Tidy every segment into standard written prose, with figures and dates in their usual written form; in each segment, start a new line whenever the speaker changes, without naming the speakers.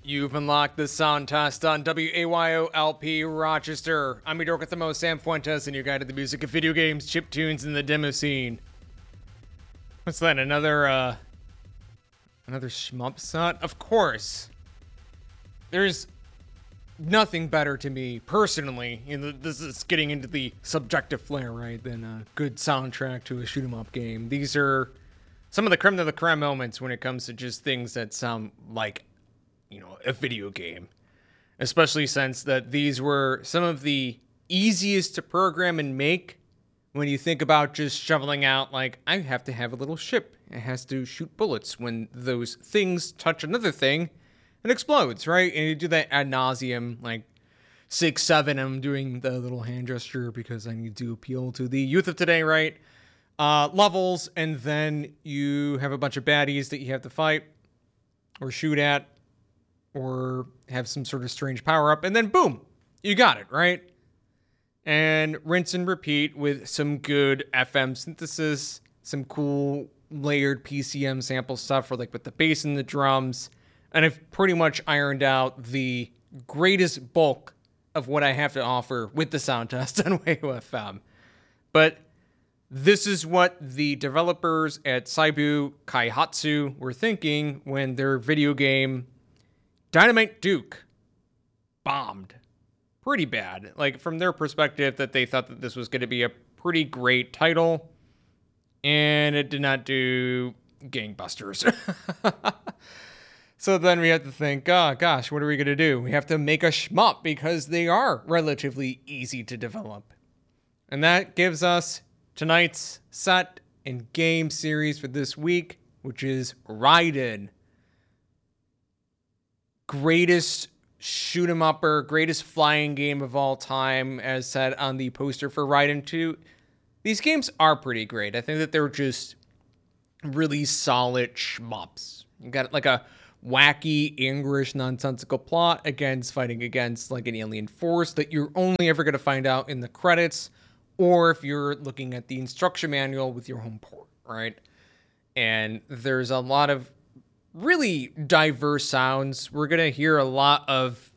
You've unlocked the sound test on WAYO-LP Rochester. I'm your dork with the most, Sam Fuentes, and your guide to the music of video games, chiptunes, and the demo scene. What's that, another shmup set? Of course. There's nothing better to me, personally, this is getting into the subjective flair, right, than a good soundtrack to a shoot-'em-up game. These are some of the creme de la creme moments when it comes to just things that sound like a video game, especially since that these were some of the easiest to program and make when you think about just shoveling out, like, I have to have a little ship. It has to shoot bullets when those things touch another thing and explodes, right? And you do that ad nauseum, like 6, 7, I'm doing the little hand gesture because I need to appeal to the youth of today, right? Levels, and then you have a bunch of baddies that you have to fight or shoot at, or have some sort of strange power-up, and then boom, you got it, right? And rinse and repeat with some good FM synthesis, some cool layered PCM sample stuff for like with the bass and the drums, and I've pretty much ironed out the greatest bulk of what I have to offer with the sound test on Wayo FM. But this is what the developers at Seibu Kaihatsu were thinking when their video game Dynamite Duke bombed pretty bad. Like, from their perspective, that they thought that this was going to be a pretty great title, and it did not do gangbusters. So then we have to think, oh gosh, what are we going to do? We have to make a shmup because they are relatively easy to develop. And that gives us tonight's set and game series for this week, which is Raiden. Greatest shoot 'em upper, greatest flying game of all time, as said on the poster for Raiden 2. These games are pretty great. I think that they're just really solid shmups. You got like a wacky, English, nonsensical plot fighting against like an alien force that you're only ever going to find out in the credits, or if you're looking at the instruction manual with your home port, right? And there's a lot of really diverse sounds. We're going to hear a lot of,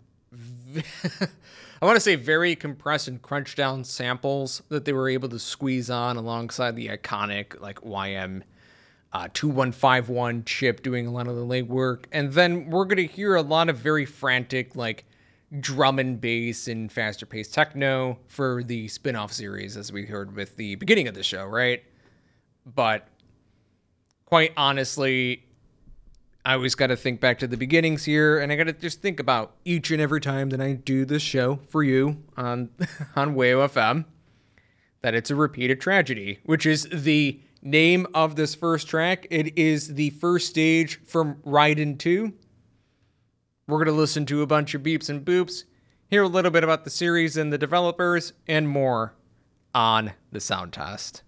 I want to say very compressed and crunched down samples that they were able to squeeze on alongside the iconic like YM 2151 chip doing a lot of the legwork. And then we're going to hear a lot of very frantic like drum and bass and faster paced techno for the spin-off series, as we heard with the beginning of the show, right? But quite honestly, I always got to think back to the beginnings here, and I got to just think about each and every time that I do this show for you on Wayo FM, that it's a repeated tragedy, which is the name of this first track. It is the first stage from Raiden 2. We're going to listen to a bunch of beeps and boops, hear a little bit about the series and the developers, and more on the sound test.